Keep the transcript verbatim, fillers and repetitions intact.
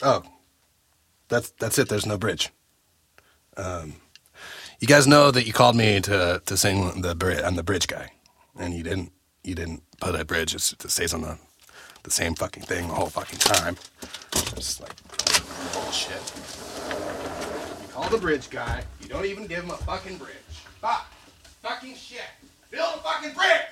Oh, that's that's it. There's no bridge. Um, you guys know that you called me to to sing the bridge. I'm the bridge guy, and you didn't you didn't put a bridge. It's, it stays on the the same fucking thing the whole fucking time. It's like bullshit. You call the bridge guy. You don't even give him a fucking bridge. Fuck. Fucking shit. Build a fucking bridge.